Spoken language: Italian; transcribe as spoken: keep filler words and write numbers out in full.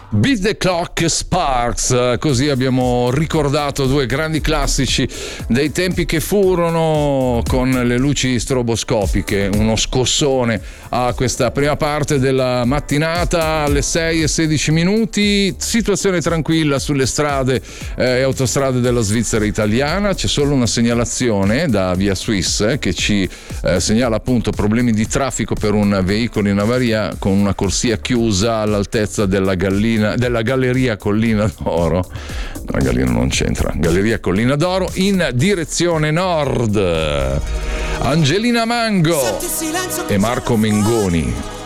Beat the Clock, Sparks, così abbiamo ricordato due grandi classici dei tempi che furono, con le luci stroboscopiche. Uno scossone a questa prima parte della mattinata alle sei e sedici minuti. Situazione tranquilla sulle strade e eh, autostrade della Svizzera italiana. C'è solo una segnalazione da Via Swiss eh, che ci eh, segnala appunto problemi di traffico per un veicolo in avaria con una corsia chiusa all'altezza della gallina della Galleria Collina d'Oro. La Gallina non c'entra. Galleria Collina d'Oro in direzione nord. Angelina Mango e Marco Mengoni.